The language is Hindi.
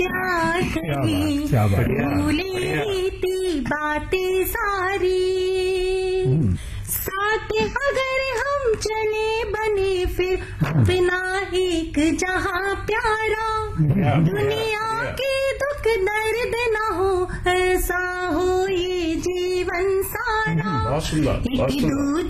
प्यार करें, भूले थी बातें सारी, साथ अगर हम चले बने फिर अपना एक जहां प्यारा, दुनिया के दुख दर्द न हो, ऐसा हो ये जीवन सारा, एक दूजे